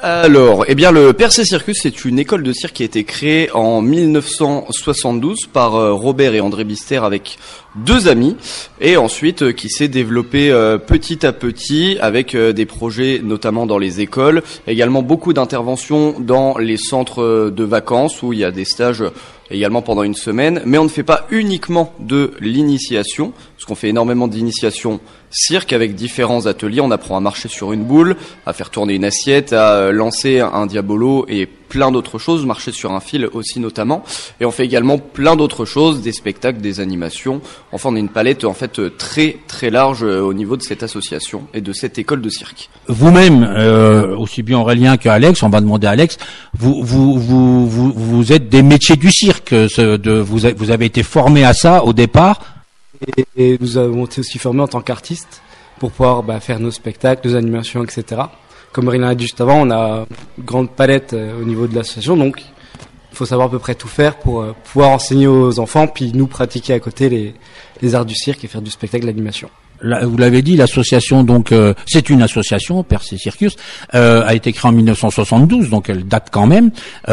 Alors, eh bien, le Percé Circus, c'est une école de cirque qui a été créée en 1972 par Robert et André Bister avec 2 amis, et ensuite qui s'est développé petit à petit avec des projets notamment dans les écoles, également beaucoup d'interventions dans les centres de vacances où il y a des stages également pendant une semaine, mais on ne fait pas uniquement de l'initiation, parce qu'on fait énormément d'initiation cirque avec différents ateliers. On apprend à marcher sur une boule, à faire tourner une assiette, à lancer un diabolo et plein d'autres choses, marcher sur un fil aussi notamment. Et on fait également plein d'autres choses, des spectacles, des animations. Enfin, on a une palette en fait très très large au niveau de cette association et de cette école de cirque. Vous-même, aussi bien Aurélien qu'Alex, on va demander à Alex, vous êtes des métiers du cirque, vous avez été formé à ça au départ. Et nous avons été aussi formés en tant qu'artistes pour pouvoir faire nos spectacles, nos animations, etc. Comme Aurélien a dit juste avant, on a une grande palette au niveau de l'association, donc il faut savoir à peu près tout faire pour pouvoir enseigner aux enfants, puis nous pratiquer à côté les arts du cirque et faire du spectacle, de l'animation. Là, vous l'avez dit, l'association, donc c'est une association, Percé Circus, a été créée en 1972, donc elle date quand même.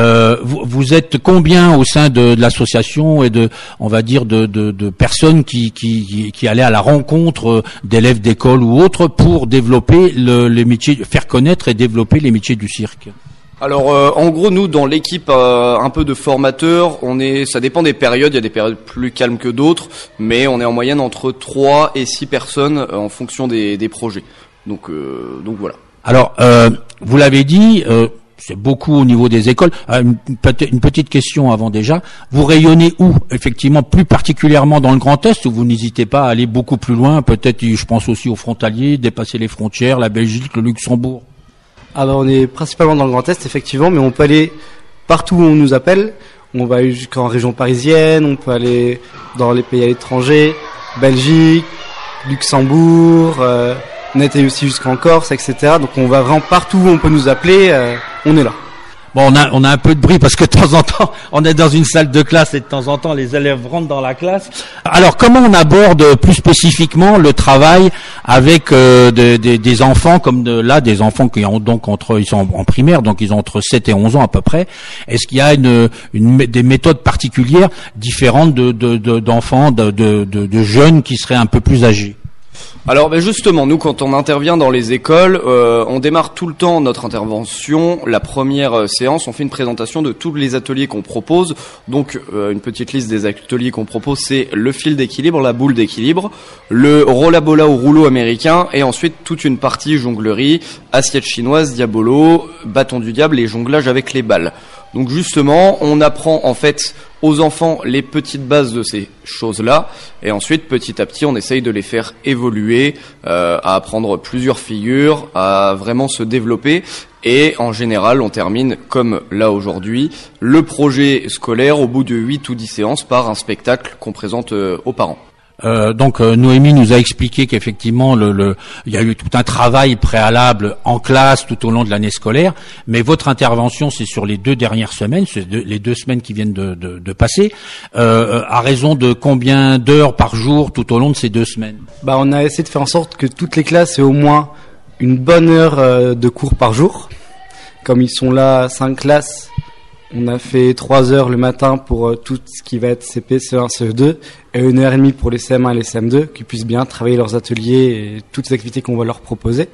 Vous êtes combien au sein de l'association et on va dire de personnes qui allaient à la rencontre d'élèves d'école ou autres pour développer les métiers, faire connaître et développer les métiers du cirque? Alors en gros nous dans l'équipe un peu de formateurs, ça dépend des périodes, il y a des périodes plus calmes que d'autres, mais on est en moyenne entre 3 et 6 personnes en fonction des projets. Donc voilà. Alors vous l'avez dit, c'est beaucoup au niveau des écoles. Une petite question avant déjà. Vous rayonnez où? Effectivement, plus particulièrement dans le Grand Est, où vous n'hésitez pas à aller beaucoup plus loin, peut-être je pense aussi aux frontaliers, dépasser les frontières, la Belgique, le Luxembourg. Alors on est principalement dans le Grand Est, effectivement, mais on peut aller partout où on nous appelle. On va aller jusqu'en région parisienne, on peut aller dans les pays à l'étranger, Belgique, Luxembourg, on a été aussi jusqu'en Corse, etc. Donc on va vraiment partout où on peut nous appeler, on est là. Bon, on a un peu de bruit parce que de temps en temps, on est dans une salle de classe et de temps en temps, les élèves rentrent dans la classe. Alors, comment on aborde plus spécifiquement le travail avec des enfants comme des enfants qui ont donc ils sont en primaire, donc ils ont entre 7 et 11 ans à peu près. Est-ce qu'il y a des méthodes particulières différentes d'enfants, de jeunes qui seraient un peu plus âgés? Alors justement, nous quand on intervient dans les écoles, on démarre tout le temps notre intervention. La première séance, on fait une présentation de tous les ateliers qu'on propose. Donc une petite liste des ateliers qu'on propose, c'est le fil d'équilibre, la boule d'équilibre, le rollabola au rouleau américain, et ensuite toute une partie jonglerie, assiette chinoise, diabolo, bâton du diable et jonglage avec les balles. Donc justement, on apprend en fait aux enfants les petites bases de ces choses-là, et ensuite petit à petit on essaye de les faire évoluer, à apprendre plusieurs figures, à vraiment se développer, et en général on termine comme là aujourd'hui le projet scolaire au bout de 8 ou 10 séances par un spectacle qu'on présente aux parents. Donc Noémie nous a expliqué qu'effectivement il y a eu tout un travail préalable en classe tout au long de l'année scolaire, mais votre intervention c'est sur les 2 dernières semaines, les 2 semaines qui viennent de passer, à raison de combien d'heures par jour tout au long de ces 2 semaines? On a essayé de faire en sorte que toutes les classes aient au moins une bonne heure de cours par jour. Comme ils sont là 5 classes, on a fait 3 heures le matin pour tout ce qui va être CP, CE1, CE2, et 1h30 pour les CM1 et les CM2, qui puissent bien travailler leurs ateliers et toutes les activités qu'on va leur proposer.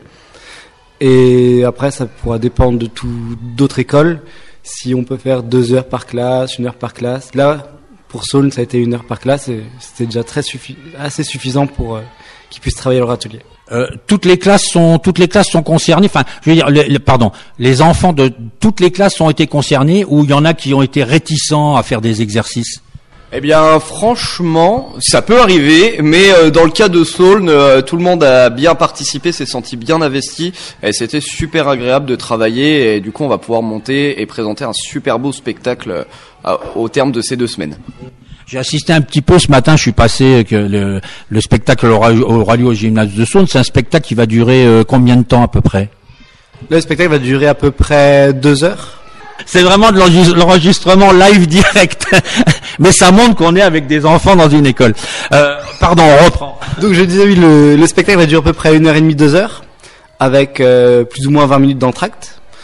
Et après, ça pourra dépendre de d'autres écoles, si on peut faire 2 heures par classe, 1 heure par classe. Là, pour Saône, ça a été 1 heure par classe, et c'était déjà assez suffisant pour qu'ils puissent travailler leur atelier. Toutes les classes sont concernées. Enfin, je veux dire, les enfants de toutes les classes ont été concernés, ou il y en a qui ont été réticents à faire des exercices? Eh bien, franchement, ça peut arriver, mais dans le cas de Saône, tout le monde a bien participé, s'est senti bien investi, et c'était super agréable de travailler, et du coup, on va pouvoir monter et présenter un super beau spectacle au terme de ces 2 semaines. J'ai assisté un petit peu ce matin, je suis passé que le spectacle aura lieu au gymnase de Saône. C'est un spectacle qui va durer combien de temps à peu près? Le spectacle va durer à peu près 2 heures. C'est vraiment de l'enregistrement live direct. Mais ça montre qu'on est avec des enfants dans une école. Pardon, on reprend. Donc je disais oui, le spectacle va durer à peu près 1h30, 2 heures, avec plus ou moins 20 minutes d'entracte.